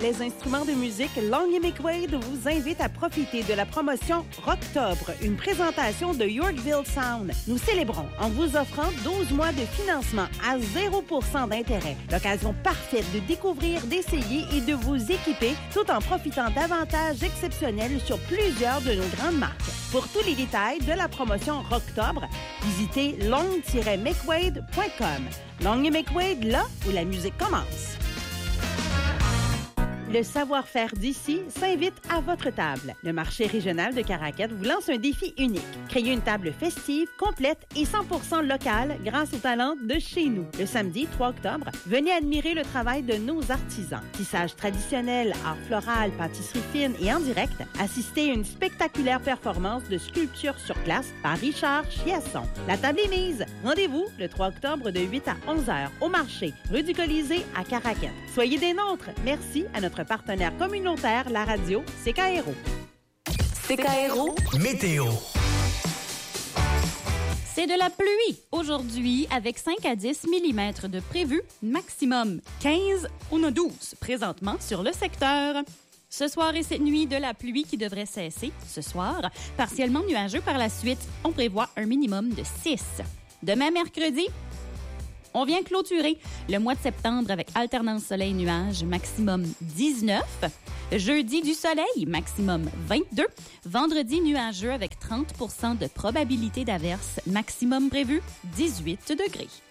les instruments de musique Long & McQuaid vous invite à profiter de la promotion Rocktobre, une présentation de Yorkville Sound. Nous célébrons en vous offrant 12 mois de financement à 0% d'intérêt. L'occasion parfaite de découvrir, d'essayer et de vous équiper tout en profitant d'avantages exceptionnels sur plusieurs de nos grandes marques. Pour tous les détails de la promotion Rocktobre, visitez long-mcquaid.com. Long & McQuaid, là où la musique commence. Le savoir-faire d'ici s'invite à votre table. Le marché régional de Caraquette vous lance un défi unique. Créer une table festive, complète et 100% locale grâce aux talents de chez nous. Le samedi 3 octobre, venez admirer le travail de nos artisans. Tissage traditionnel, art floral, pâtisserie fine et en direct. Assistez à une spectaculaire performance de sculpture sur glace par Richard Chiasson. La table est mise. Rendez-vous le 3 octobre de 8 à 11 heures au marché, rue du Colisée à Caraquette. Soyez des nôtres. Merci à notre partenaire communautaire, la radio CKRO. CKRO Météo. C'est de la pluie aujourd'hui avec 5 à 10 mm de prévu, maximum 15, on a 12 présentement sur le secteur. Ce soir et cette nuit, de la pluie qui devrait cesser. Ce soir, partiellement nuageux par la suite, on prévoit un minimum de 6. Demain, mercredi, on vient clôturer le mois de septembre avec alternance soleil-nuage, maximum 19. Jeudi, du soleil, maximum 22. Vendredi, nuageux avec 30 % de probabilité d'averse, maximum prévu 18 degrés.